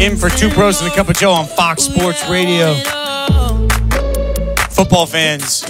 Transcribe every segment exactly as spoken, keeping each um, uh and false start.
In for Two Pros and a Cup of Joe on Fox Sports Radio. Football fans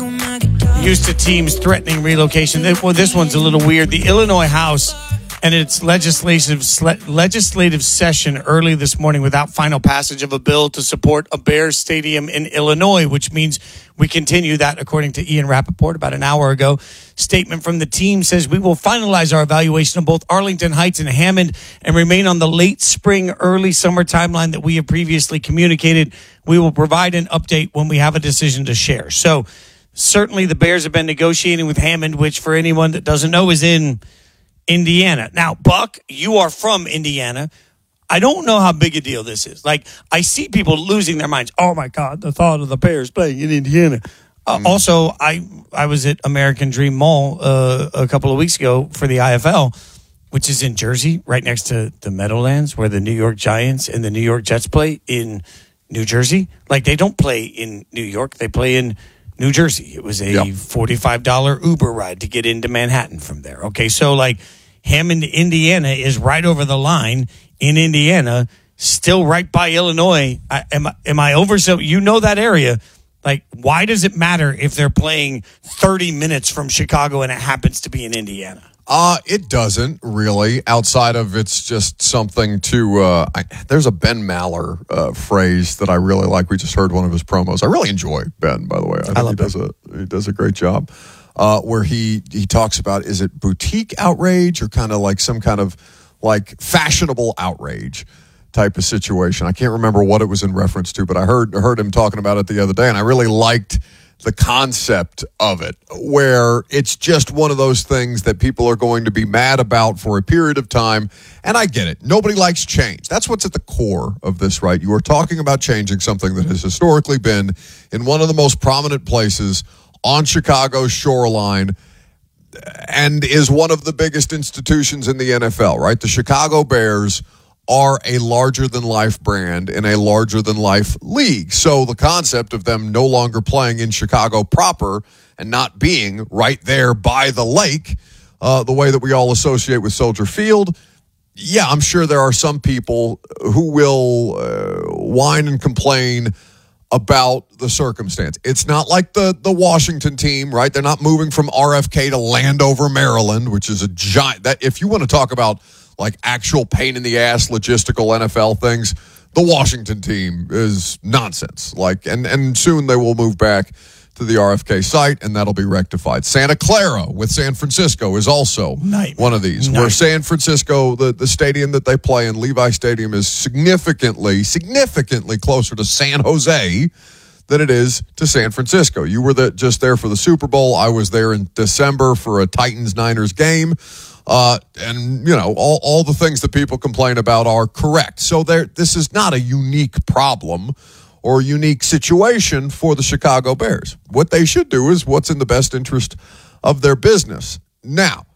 used to teams threatening relocation. Well, this one's a little weird. The Illinois House and its legislative legislative session early this morning without final passage of a bill to support a Bears stadium in Illinois, which means we continue that, according to Ian Rappaport about an hour ago. Statement from the team says we will finalize our evaluation of both Arlington Heights and Hammond and remain on the late spring, early summer timeline that we have previously communicated. We will provide an update when we have a decision to share. So certainly the Bears have been negotiating with Hammond, which for anyone that doesn't know is in Indiana. Now, Buck, you are from Indiana. I don't know how big a deal this is. Like, I see people losing their minds. Oh, my God, the thought of the Bears playing in Indiana. Uh, mm. Also, I I was at American Dream Mall uh, a couple of weeks ago for the I F L, which is in Jersey, right next to the Meadowlands, where the New York Giants and the New York Jets play in New Jersey. Like, they don't play in New York. They play in New Jersey. It was a yep. forty-five dollars Uber ride to get into Manhattan from there. Okay, so, like, Hammond, Indiana is right over the line in Indiana, still right by Illinois. I, am, am I over? So you know that area. Like, why does it matter if they're playing thirty minutes from Chicago and it happens to be in Indiana? Uh, it doesn't really, outside of it's just something to, uh, I, there's a Ben Maller uh, phrase that I really like. We just heard one of his promos. I really enjoy Ben, by the way. I, think I love he does a he does a great job. Uh, where he, he talks about, is it boutique outrage or kind of like some kind of like fashionable outrage type of situation? I can't remember what it was in reference to, but I heard heard him talking about it the other day, and I really liked the concept of it, where it's just one of those things that people are going to be mad about for a period of time, and I get it. Nobody likes change. That's what's at the core of this, right? You are talking about changing something that has historically been in one of the most prominent places on Chicago's shoreline and is one of the biggest institutions in the N F L, right? The Chicago Bears are a larger-than-life brand in a larger-than-life league. So the concept of them no longer playing in Chicago proper and not being right there by the lake, uh, the way that we all associate with Soldier Field, yeah, I'm sure there are some people who will uh, whine and complain about the circumstance. It's not like the the Washington team, right? They're not moving from R F K to Landover, Maryland, which is a giant, that if you want to talk about like actual pain in the ass logistical N F L things, the Washington team is nonsense. Like, and and soon they will move back to the R F K site, and that'll be rectified. Santa Clara with San Francisco is also Nightmare. one of these, Nightmare. where San Francisco, the, the stadium that they play in, Levi Stadium, is significantly, significantly closer to San Jose than it is to San Francisco. You were the, just there for the Super Bowl. I was there in December for a Titans-Niners game. Uh, and, you know, all, all the things that people complain about are correct. So there, this is not a unique problem or unique situation for the Chicago Bears. What they should do is what's in the best interest of their business. Now,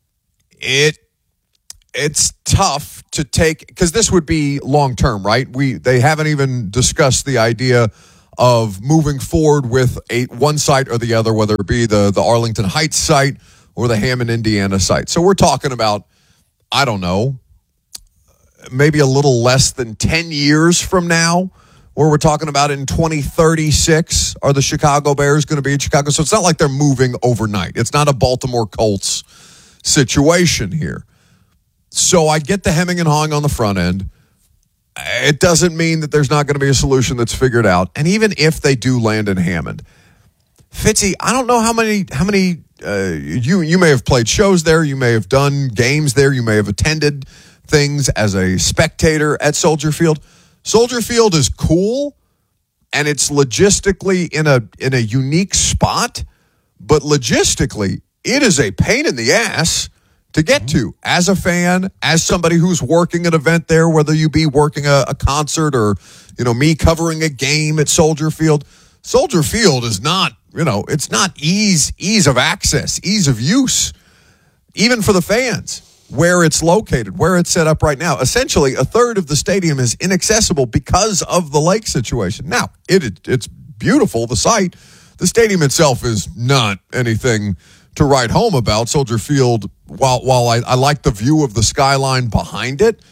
it it's tough to take, because this would be long-term, right? We They haven't even discussed the idea of moving forward with a one site or the other, whether it be the, the Arlington Heights site or the Hammond, Indiana site. So we're talking about, I don't know, maybe a little less than ten years from now, where we're talking about in twenty thirty-six, are the Chicago Bears going to be in Chicago? So it's not like they're moving overnight. It's not a Baltimore Colts situation here. So I get the hemming and hawing on the front end. It doesn't mean that there's not going to be a solution that's figured out. And even if they do land in Hammond, Fitzy, I don't know how many how many uh, you you may have played shows there, you may have done games there, you may have attended things as a spectator at Soldier Field. Soldier Field is cool, and it's logistically in a in a unique spot, but logistically, it is a pain in the ass to get to as a fan, as somebody who's working an event there, whether you be working a, a concert or, you know, me covering a game at Soldier Field. Soldier Field is not, you know, it's not ease ease of access, ease of use, even for the fans. Where it's located, where it's set up right now. Essentially, a third of the stadium is inaccessible because of the lake situation. Now, it, it it's beautiful, the site. The stadium itself is not anything to write home about. Soldier Field, while while I, I like the view of the skyline behind it,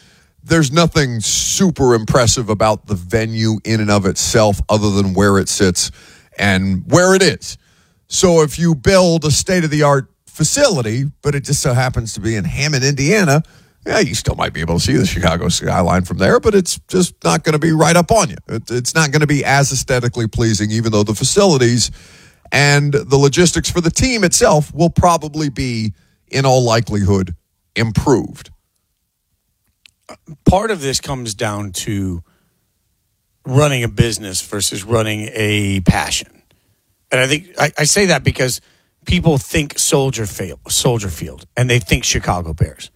there's nothing super impressive about the venue in and of itself other than where it sits and where it is. So if you build a state-of-the-art facility, but it just so happens to be in Hammond, Indiana, yeah, you still might be able to see the Chicago skyline from there, but it's just not going to be right up on you. It, it's not going to be as aesthetically pleasing, even though the facilities and the logistics for the team itself will probably be, in all likelihood, improved. Part of this comes down to running a business versus running a passion. And I think I, I say that because people think Soldier Field, Soldier Field, and they think Chicago Bears.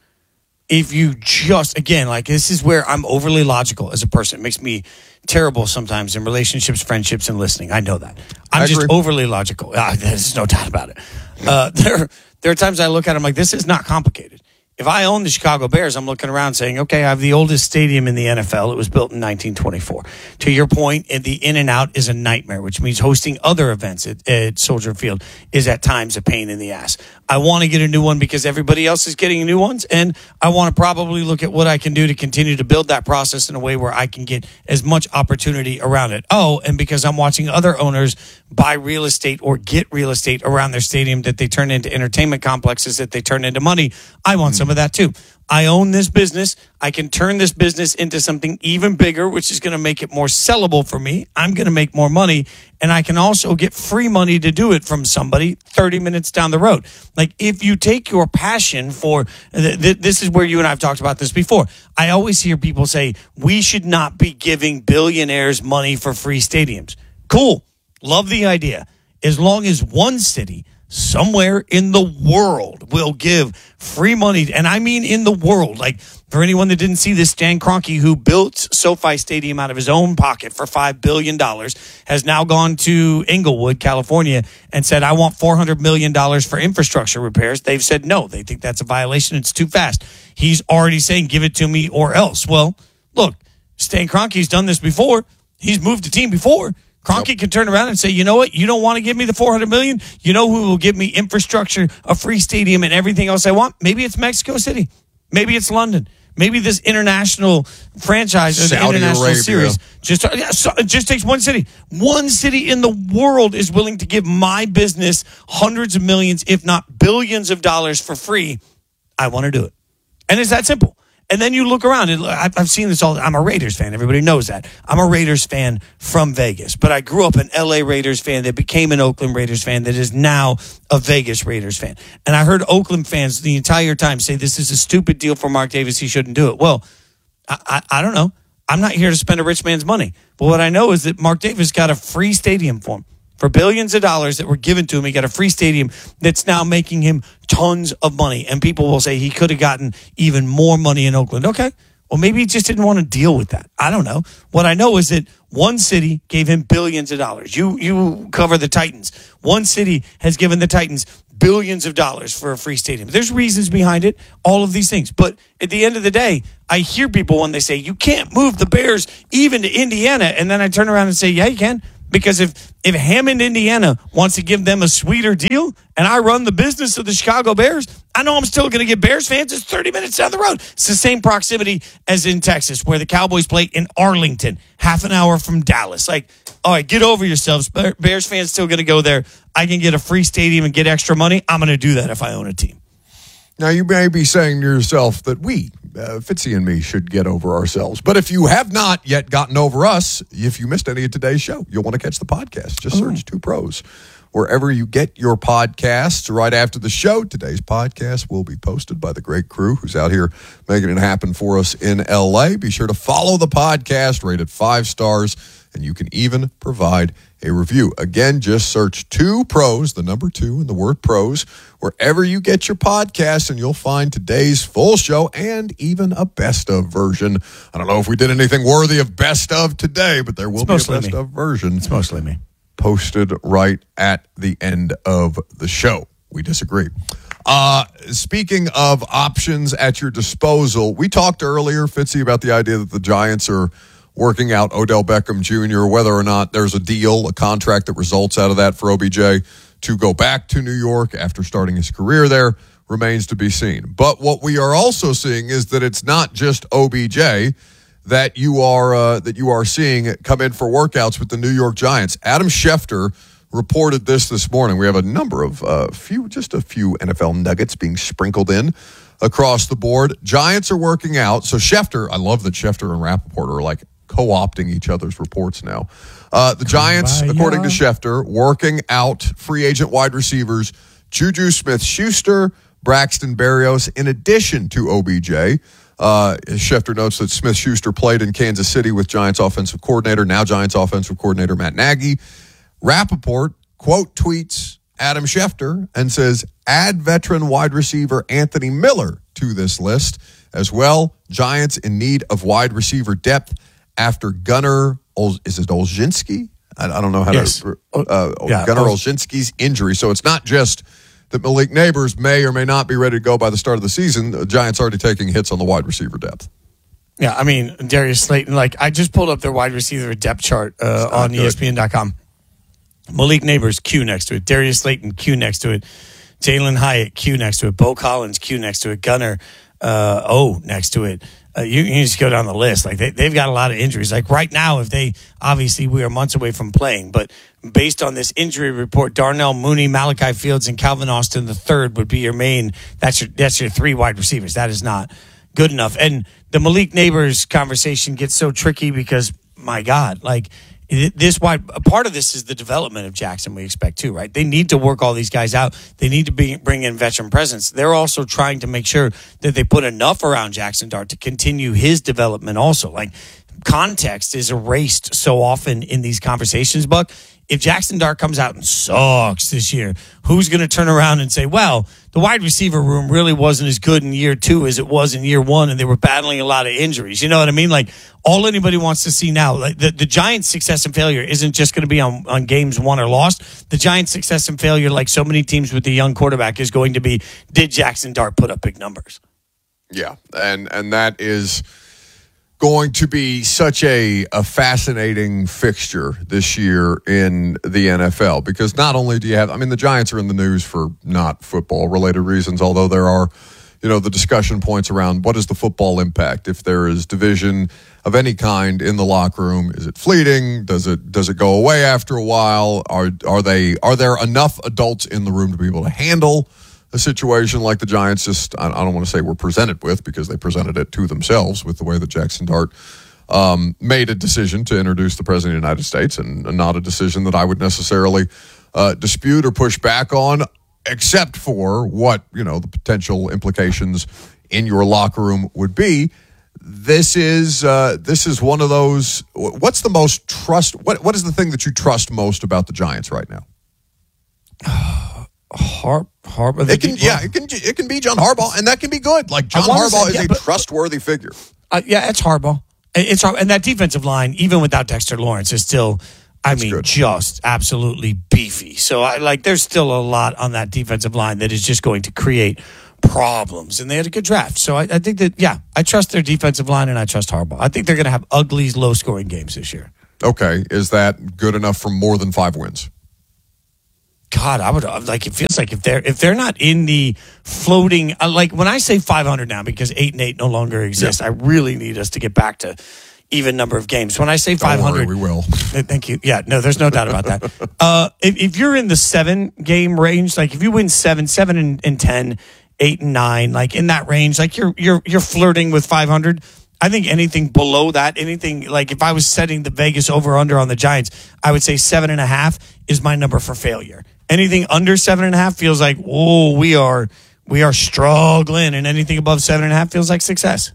If you just, again, like this is where I'm overly logical as a person. It makes me terrible sometimes in relationships, friendships, and listening. I know that. I'm I just agree. overly logical. Ah, there's no doubt about it. Uh, there, there are times I look at it, I'm like, this is not complicated. If I own the Chicago Bears, I'm looking around saying, okay, I have the oldest stadium in the N F L. It was built in nineteen twenty-four. To your point, the in and out is a nightmare, which means hosting other events at, at Soldier Field is at times a pain in the ass. I want to get a new one because everybody else is getting new ones, and I want to probably look at what I can do to continue to build that process in a way where I can get as much opportunity around it. Oh, and because I'm watching other owners buy real estate or get real estate around their stadium that they turn into entertainment complexes that they turn into money, I want some of that too. I own this business. I can turn this business into something even bigger, which is going to make it more sellable for me. I'm going to make more money, and I can also get free money to do it from somebody thirty minutes down the road. Like if you take your passion for, th- th- this is where you and I have talked about this before. I always hear people say, we should not be giving billionaires money for free stadiums. Cool. Love the idea. As long as one city somewhere in the world will give free money, and I mean in the world. Like for anyone that didn't see this, Stan Kroenke, who built SoFi Stadium out of his own pocket for five billion dollars, has now gone to Inglewood, California, and said, I want four hundred million dollars for infrastructure repairs. They've said no. They think that's a violation. It's too fast. He's already saying, give it to me or else. Well, look, Stan Kroenke's done this before. He's moved a team before. Kroenke yep. can turn around and say, you know what? You don't want to give me the four hundred million dollars? You know who will give me infrastructure, a free stadium, and everything else I want? Maybe it's Mexico City. Maybe it's London. Maybe this international franchise or the international Arabia. series just, yeah, so it just takes one city. One city in the world is willing to give my business hundreds of millions, if not billions of dollars for free. I want to do it. And it's that simple. And then you look around, and I've seen this all. I'm a Raiders fan. Everybody knows that. I'm a Raiders fan from Vegas. But I grew up an L A Raiders fan that became an Oakland Raiders fan that is now a Vegas Raiders fan. And I heard Oakland fans the entire time say this is a stupid deal for Mark Davis. He shouldn't do it. Well, I, I, I don't know. I'm not here to spend a rich man's money. But what I know is that Mark Davis got a free stadium for him. For billions of dollars that were given to him, he got a free stadium that's now making him tons of money. And people will say he could have gotten even more money in Oakland. Okay, well, maybe he just didn't want to deal with that. I don't know. What I know is that one city gave him billions of dollars. You you cover the Titans. One city has given the Titans billions of dollars for a free stadium. There's reasons behind it, all of these things. But at the end of the day, I hear people when they say, you can't move the Bears even to Indiana. And then I turn around and say, yeah, you can. Because if, if Hammond, Indiana wants to give them a sweeter deal and I run the business of the Chicago Bears, I know I'm still going to get Bears fans. It's thirty minutes down the road. It's the same proximity as in Texas where the Cowboys play in Arlington, half an hour from Dallas. Like, all right, get over yourselves. Bears fans still going to go there. I can get a free stadium and get extra money. I'm going to do that if I own a team. Now, you may be saying to yourself that we, uh, Fitzy and me, should get over ourselves. But if you have not yet gotten over us, if you missed any of today's show, you'll want to catch the podcast. Just search Two Pros. Wherever you get your podcasts, right after the show, today's podcast will be posted by the great crew who's out here making it happen for us in L A. Be sure to follow the podcast, rate it five stars, and you can even provide a review. Again, just search Two Pros, the number two and the word pros, wherever you get your podcasts, and you'll find today's full show and even a best of version. I don't know if we did anything worthy of best of today, but there will be a best of version. It's mostly me. Posted right at the end of the show. We disagree. Uh, speaking of options at your disposal, we talked earlier, Fitzy, about the idea that the Giants are working out Odell Beckham Junior, whether or not there's a deal, a contract that results out of that for O B J to go back to New York after starting his career there, remains to be seen. But what we are also seeing is that it's not just O B J that you are uh, that you are seeing come in for workouts with the New York Giants. Adam Schefter reported this this morning. We have a number of uh, few, just a few N F L nuggets being sprinkled in across the board. Giants are working out. So Schefter, I love that Schefter and Rappaport are like co-opting each other's reports now. Uh, the Giants, according to Schefter, working out free agent wide receivers Juju Smith-Schuster, Braxton Berrios, in addition to O B J. Uh, Schefter notes that Smith-Schuster played in Kansas City with Giants offensive coordinator, now Giants offensive coordinator Matt Nagy. Rappaport, quote, tweets Adam Schefter and says, add veteran wide receiver Anthony Miller to this list as well. Giants in need of wide receiver depth after Gunnar, is it Olszynski? I, I don't know how yes. to, uh, yeah, Gunnar Ol- Olszynski's injury. So it's not just that Malik Neighbors may or may not be ready to go by the start of the season. The Giants already taking hits on the wide receiver depth. Yeah, I mean, Darius Slayton, like, I just pulled up their wide receiver depth chart uh, on E S P N dot com. Malik Neighbors, Q next to it. Darius Slayton, Q next to it. Jalen Hyatt, Q next to it. Bo Collins, Q next to it. Gunnar, uh, O next to it. Uh, you, you just go down the list. Like they, they've got a lot of injuries. Like right now, if they obviously we are months away from playing, but based on this injury report, Darnell Mooney, Malachi Fields, and Calvin Austin the third would be your main. That's your that's your three wide receivers. That is not good enough. And the Malik Neighbors conversation gets so tricky because my God, like. This wide a part of this is the development of Jackson. We expect too, right? They need to work all these guys out. They need to be, bring in veteran presence. They're also trying to make sure that they put enough around Jackson Dart to continue his development. Also, like context is erased so often in these conversations. Buck, if Jackson Dart comes out and sucks this year, who's going to turn around and say, "Well, the wide receiver room really wasn't as good in year two as it was in year one, and they were battling a lot of injuries." You know what I mean? Like, all anybody wants to see now, like the, the Giants' success and failure isn't just going to be on, on games won or lost. The Giants' success and failure, like so many teams with the young quarterback, is going to be, did Jackson Dart put up big numbers? Yeah, and and that is going to be such a, a fascinating fixture this year in the N F L because not only do you have, I mean, the Giants are in the news for not football-related reasons, although there are, you know, the discussion points around what is the football impact if there is division of any kind in the locker room. Is it fleeting? Does it does it go away after a while? Are are they are there enough adults in the room to be able to handle a situation like the Giants just, I don't want to say were presented with because they presented it to themselves with the way that Jackson Dart um, made a decision to introduce the President of the United States and, and not a decision that I would necessarily uh, dispute or push back on, except for what, you know, the potential implications in your locker room would be. This is uh, this is one of those, what's the most trust, what what is the thing that you trust most about the Giants right now? Har- Harbaugh. It can, yeah, it can. It can be John Harbaugh, and that can be good. Like John Harbaugh say, yeah, is a but, trustworthy figure. Uh, yeah, it's Harbaugh. It's and that defensive line, even without Dexter Lawrence, is still, I That's mean, good. just absolutely beefy. So, I like, there's still a lot on that defensive line that is just going to create problems. And they had a good draft, so I, I think that yeah, I trust their defensive line, and I trust Harbaugh. I think they're going to have ugly, low-scoring games this year. Okay, is that good enough for more than five wins? God, I would like. It feels like if they're if they're not in the floating, uh, like when I say five hundred now, because eight and eight no longer exist. Yeah. I really need us to get back to even number of games. When I say five hundred, we will. Thank you. Yeah, no, there's no doubt about that. uh, if, if you're in the seven game range, like if you win seven, seven and, and ten, eight and nine, like in that range, like you're you're you're flirting with five hundred. I think anything below that, anything like if I was setting the Vegas over under on the Giants, I would say seven and a half is my number for failure. Anything under seven and a half feels like, oh, we are we are struggling, and anything above seven and a half feels like success.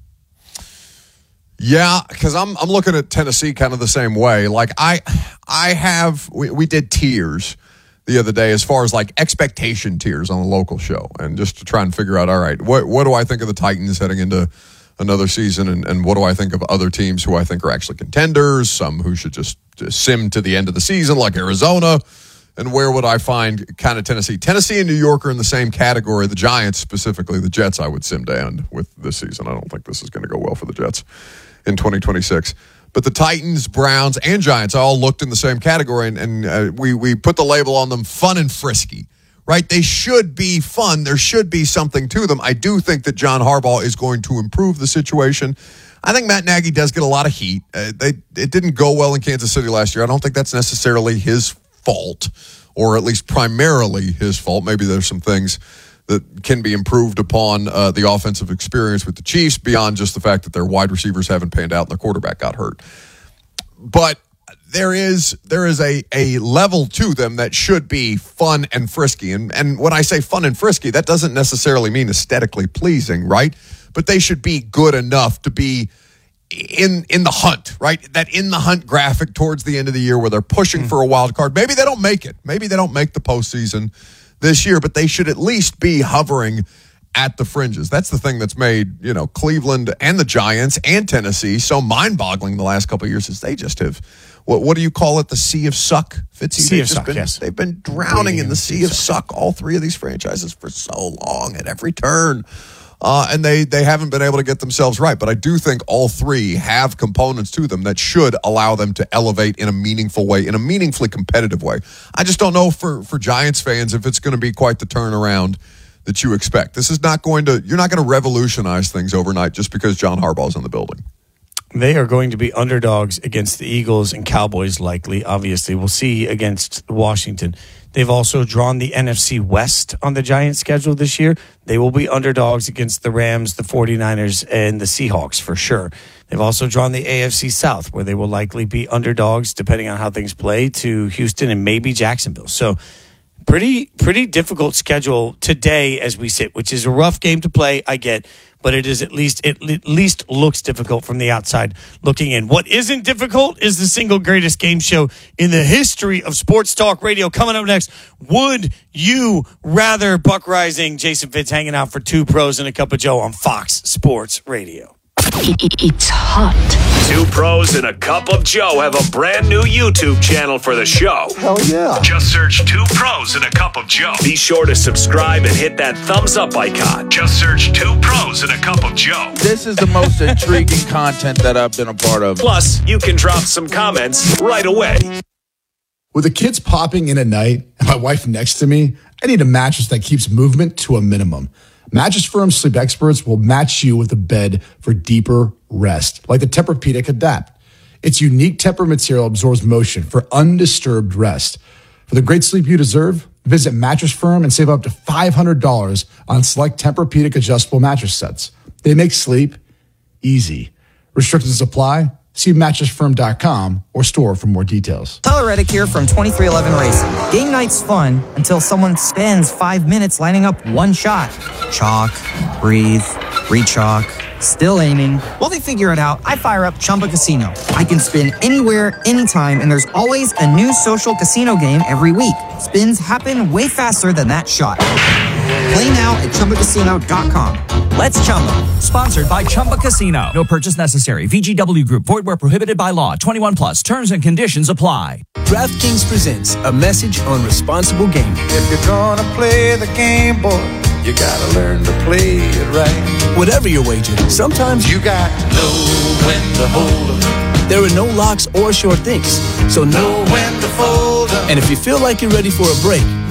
Yeah, because I'm I'm looking at Tennessee kind of the same way. Like I I have we, we did tiers the other day as far as like expectation tiers on the local show, and just to try and figure out, all right, what what do I think of the Titans heading into another season, and, and what do I think of other teams who I think are actually contenders, some who should just, just sim to the end of the season like Arizona. And where would I find kind of Tennessee? Tennessee and New York are in the same category. The Giants, specifically the Jets, I would sim to end with this season. I don't think this is going to go well for the Jets in twenty twenty-six. But the Titans, Browns, and Giants all looked in the same category, and, and uh, we, we put the label on them fun and frisky, right? They should be fun. There should be something to them. I do think that John Harbaugh is going to improve the situation. I think Matt Nagy does get a lot of heat. Uh, they it didn't go well in Kansas City last year. I don't think that's necessarily his fault, or at least primarily his fault. Maybe there's some things that can be improved upon uh, the offensive experience with the Chiefs beyond just the fact that their wide receivers haven't panned out and their quarterback got hurt. But there is there is a, a level to them that should be fun and frisky. And, and when I say fun and frisky, that doesn't necessarily mean aesthetically pleasing, right? But they should be good enough to be in in the hunt, right? That in the hunt graphic towards the end of the year where they're pushing mm. for a wild card. Maybe they don't make it. Maybe they don't make the postseason this year, but they should at least be hovering at the fringes. That's the thing that's made, you know, Cleveland and the Giants and Tennessee so mind-boggling the last couple of years is they just have, what what do you call it, the sea of suck? Fitzy, sea of suck, been, yes. They've been drowning in the sea of suck, all three of these franchises for so long at every turn. Uh, and they, they haven't been able to get themselves right. But I do think all three have components to them that should allow them to elevate in a meaningful way, in a meaningfully competitive way. I just don't know for, for Giants fans if it's going to be quite the turnaround that you expect. This is not going to, you're not going to revolutionize things overnight just because John Harbaugh's in the building. They are going to be underdogs against the Eagles and Cowboys, likely. Obviously, we'll see against Washington. They've also drawn the N F C West on the Giants' schedule this year. They will be underdogs against the Rams, the 49ers, and the Seahawks for sure. They've also drawn the A F C South, where they will likely be underdogs, depending on how things play, to Houston and maybe Jacksonville. So pretty pretty difficult schedule today as we sit, which is a rough game to play, I get. But it is at least it at least looks difficult from the outside looking in. What isn't difficult is the single greatest game show in the history of sports talk radio. Coming up next, would you rather? Buck Rising, Jason Fitz hanging out for Two Pros and a Cup of Joe on Fox Sports Radio. It's hot. Two Pros and a Cup of Joe have a brand new YouTube channel for the show. Hell yeah. Just search Two Pros and a Cup of Joe. Be sure to subscribe and hit that thumbs up icon. Just search Two Pros and a Cup of Joe. This is the most intriguing content that I've been a part of. Plus, you can drop some comments right away. With the kids popping in at night and my wife next to me, I need a mattress that keeps movement to a minimum. Mattress Firm sleep experts will match you with a bed for deeper rest, like the Tempur-Pedic Adapt. Its unique Tempur material absorbs motion for undisturbed rest. For the great sleep you deserve, visit Mattress Firm and save up to five hundred dollars on select Tempur-Pedic adjustable mattress sets. They make sleep easy. Restrictions apply. See mattress firm dot com or store for more details. Tyler Reddick here from twenty-three eleven Racing. Game night's fun until someone spends five minutes lining up one shot. Chalk, breathe, re-chalk, still aiming. While they figure it out, I fire up Chumba Casino. I can spin anywhere, anytime, and there's always a new social casino game every week. Spins happen way faster than that shot. Play now at chumba casino dot com. Let's Chumba. Sponsored by Chumba Casino. No purchase necessary. V G W Group. Void where prohibited by law. twenty-one plus. Terms and conditions apply. DraftKings presents a message on responsible gaming. If you're gonna play the game, boy, you gotta learn to play it right. Whatever your wager, sometimes you got to know when to hold 'em. There are no locks or short things, so know when to fold 'em. And if you feel like you're ready for a break,